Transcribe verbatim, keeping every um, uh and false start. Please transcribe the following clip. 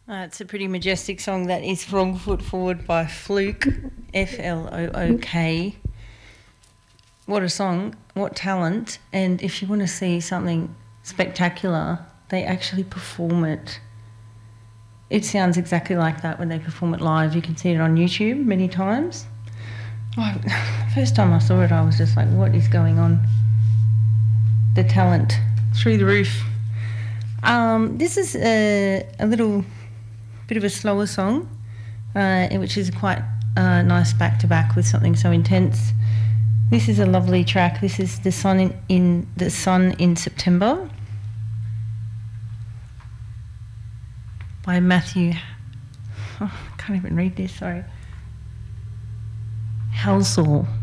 Uh, it's a pretty majestic song. That is Wrong Foot Forward by Fluke, F L O O K. What a song, what talent. And if you want to see something spectacular, they actually perform it. It sounds exactly like that when they perform it live. You can see it on YouTube many times. Oh, first time I saw it, I was just like, what is going on? The talent through the roof. Um, this is a, a little bit of a slower song, uh, which is quite uh, nice back-to-back with something so intense. This is a lovely track. This is The Sun in, in The Sun in September by Matthew. Oh, I can't even read this. Sorry, Halsall.